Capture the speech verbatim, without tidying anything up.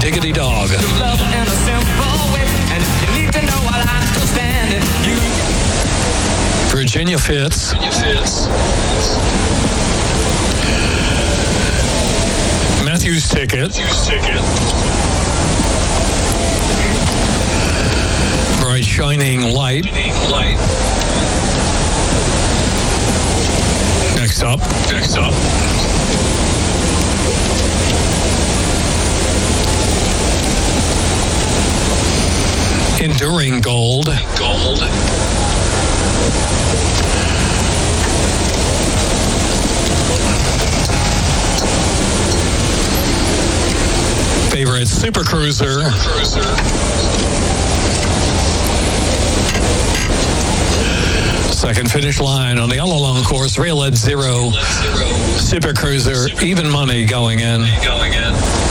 Diggity Dog. Love in a simple way, and if you need to know, I'll understand it. You. Virginia Fitz. Virginia Fitz. Matthew's Ticket. Matthew's Ticket. Bright Shining Light. Shining Light. Next up. Next up. Enduring Gold. Gold. Favorite Super Cruiser. Super Cruiser. Second finish line on the all alone course, Rail at Zero. Super Cruiser, even money going in. Going in.